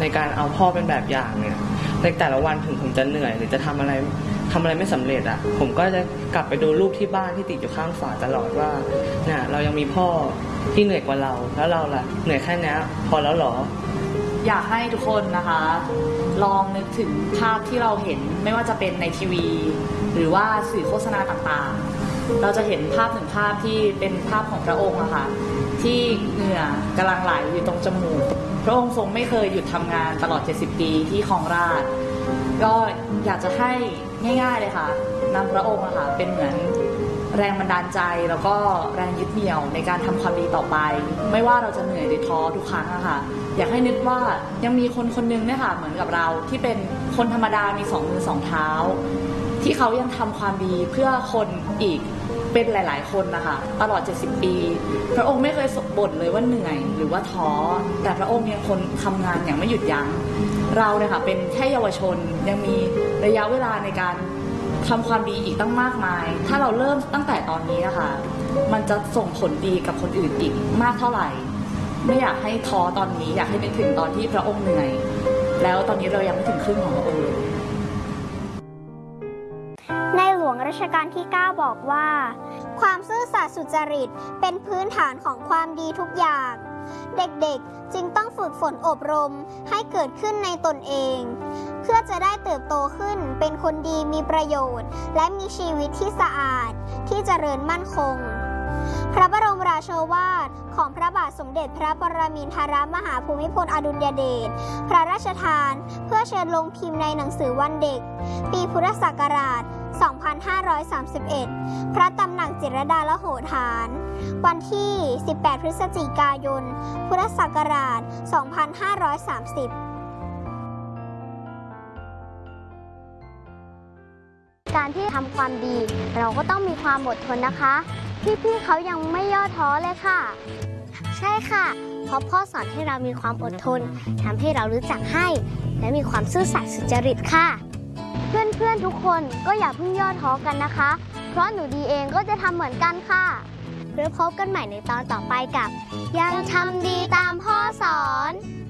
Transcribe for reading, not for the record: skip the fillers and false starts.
ในการเอาพ่อเป็นแบบอย่างเนี่ยในแต่ละวันถึงผมจะเหนื่อยหรือจะทำอะไรไม่สำเร็จอ่ะผมก็จะกลับไปดูรูปที่บ้านที่ติดอยู่ข้างฝาตลอดว่าเนี่ยเรายังมีพ่อที่เหนื่อยกว่าเราแล้วเราล่ะเหนื่อยแค่นี้พอแล้วหรออยากให้ทุกคนนะคะลองนึกถึงภาพที่เราเห็นไม่ว่าจะเป็นในทีวีหรือว่าสื่อโฆษณาต่างๆเราจะเห็นภาพหนึ่งภาพที่เป็นภาพของพระองค์อะค่ะที่เหงื่อกำลังไหลอยู่ตรงจมูกพระองค์ทรงไม่เคยหยุดทำงานตลอด70ปีที่ครองราชย์ก็อยากจะให้ง่ายๆเลยค่ะนำพระองค์อะค่ะเป็นเหมือนแรงบันดาลใจแล้วก็แรงยึดเหนี่ยวในการทำความดีต่อไปไม่ว่าเราจะเหนื่อยหรือท้อทุกครั้งอะค่ะอยากให้นึกว่ายังมีคนคนนึงเนี่ยค่ะเหมือนกับเราที่เป็นคนธรรมดามี2 มือ 2 เท้าที่เขายังทำความดีเพื่อคนอีกเป็นหลายๆคนนะคะตลอด70ปีพระองค์ไม่เคยบ่นเลยว่าเหนื่อยหรือว่าท้อแต่พระองค์ยังคนทำงานอย่างไม่หยุดยั้งเราเนี่ยค่ะเป็นแค่เยาวชนยังมีระยะเวลาในการทำความดีอีกตั้งมากมายถ้าเราเริ่มตั้งแต่ตอนนี้นะคะมันจะส่งผลดีกับคนอื่นอีกมากเท่าไหร่ไม่อยากให้ท้อตอนนี้อยากให้นึกถึงตอนที่พระองค์เหนื่อยแล้วตอนนี้เรายังไม่ถึงครึ่งของพระองค์เลยในหลวงรัชกาลที่ 9 บอกว่าความซื่อสัตย์สุจริตเป็นพื้นฐานของความดีทุกอย่างเด็กๆจึงต้องฝึกฝนอบรมให้เกิดขึ้นในตนเองเพื่อจะได้เติบโตขึ้นเป็นคนดีมีประโยชน์และมีชีวิตที่สะอาดที่เจริญมั่นคงพระบรมราโชวาทของพระบาทสมเด็จพระปรมินทรมหาภูมิพลอดุลยเดชพระราชทานเพื่อเชิญลงพิมพ์ในหนังสือวันเด็กปีพุทธศักราช 2531 พระตำหนักจิตรลดาลโหฐานวันที่ 18 พฤศจิกายน พุทธศักราช 2530 การที่ทำความดีเราก็ต้องมีความอดทนนะคะพี่ๆเขายังไม่ย่อท้อเลยค่ะใช่ค่ะเพราะพ่อสอนให้เรามีความอดทนทำให้เรารู้จักให้และมีความซื่อสัตย์สุจริตค่ะเพื่อนๆทุกคนก็อย่าเพิ่งย่อท้อกันนะคะเพราะหนูดีเองก็จะทำเหมือนกันค่ะแล้วพบกันใหม่ในตอนต่อไปกับยังทำดีตามพ่อสอน